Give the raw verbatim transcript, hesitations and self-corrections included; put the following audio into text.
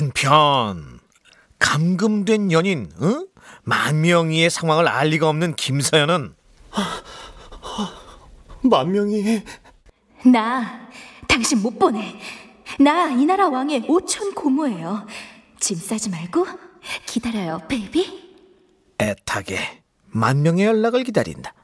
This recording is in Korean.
한편 감금된 연인 어? 만명이의 상황을 알 리가 없는 김서연은 만명이... 나 당신 못 보내. 나 이 나라 왕의 오촌 고모예요. 짐 싸지 말고 기다려요, 베이비. 애타게 만명의 연락을 기다린다.